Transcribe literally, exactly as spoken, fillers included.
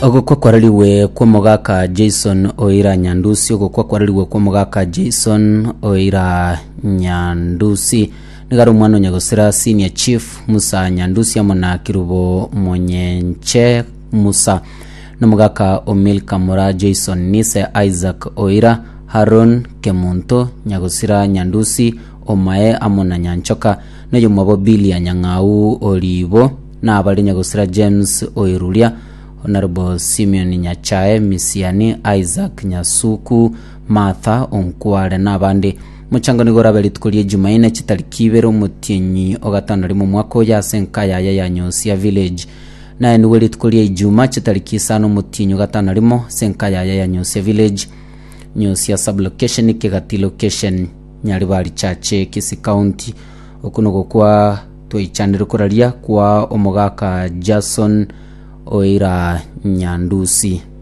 ogokwa kwaraliwe kwa mogaka Jason Oira Nyandusi ogokwa kwaraliwe kwa mogaka Jason Oira Nyandusi nigaro mwana nyagosira senior chief Musa Nyandusi amona kirubo monyenche Musa na mogaka Omil Kamora Jason Nise Isaac Oira Haron Kemunto nyagosira Nyandusi Omae amona Nyanchoka na yomabo Bilia Nyangau Olibo na abali nyagosira James Oirulia Honorable Simeon Nyachae Misiani Isaac Nyasuku Martha Onkware nabandi muchango nigora bali tukulie Jumaine chitarikibero mutinyi ogatano limo mwako ya senkaya ya yanyosia village na enweli tukulie Juma chitarikisano mutinyi ogatano limo senkaya ya yanyosia village nyosia sub location kegati location nyali bali chache Kisi County okunogo kwa toichanire kuralia kwa omogaka Jason Oira Nyandusi.